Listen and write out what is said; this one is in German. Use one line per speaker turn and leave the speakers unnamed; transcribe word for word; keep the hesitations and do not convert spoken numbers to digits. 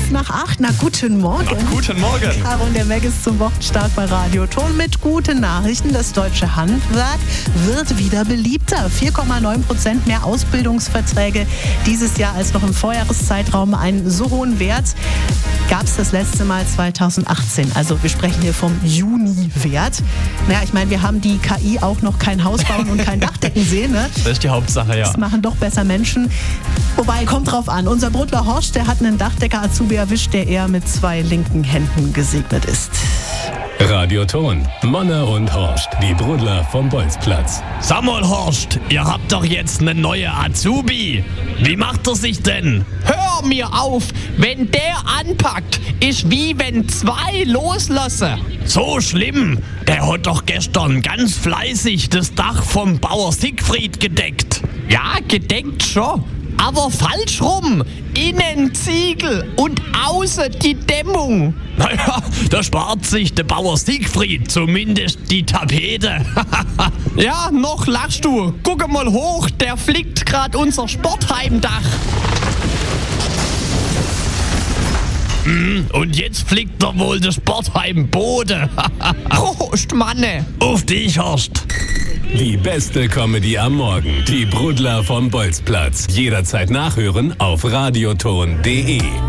fünf nach acht. Na, guten Morgen.
Na, guten Morgen.
Caro und der Meg ist zum Wochenstart bei Radio Ton mit guten Nachrichten. Das deutsche Handwerk wird wieder beliebter. vier Komma neun Prozent mehr Ausbildungsverträge dieses Jahr als noch im Vorjahreszeitraum. Einen so hohen Wert gab es das letzte Mal zweitausendachtzehn. Also wir sprechen hier vom Juni-Wert. Naja, ich meine, wir haben die K I auch noch kein Haus bauen und kein Dachdecken sehen. Ne?
Das ist die Hauptsache, ja.
Das machen doch besser Menschen. Wobei, kommt drauf an. Unser Brudler Horst, der hat einen Dachdecker-Azubi erwischt, der eher mit zwei linken Händen gesegnet ist.
Radio Ton, Monne und Horst, die Brudler vom Bolzplatz.
Sag mal, Horst, ihr habt doch jetzt eine neue Azubi. Wie macht er sich denn?
Hör mir auf, wenn der anpackt, ist wie wenn zwei loslassen.
So schlimm? Der hat doch gestern ganz fleißig das Dach vom Bauer Siegfried gedeckt.
Ja, gedeckt schon. Aber falsch rum. Innen Ziegel und außen die Dämmung.
Naja, da spart sich der Bauer Siegfried zumindest die Tapete.
Ja, noch lachst du. Guck mal hoch, der flickt grad unser Sportheimdach.
Und jetzt flickt er wohl das Sportheimboden.
Prost, Manne.
Auf dich, Horst.
Die beste Comedy am Morgen. Die Brudler vom Bolzplatz. Jederzeit nachhören auf radioton punkt de.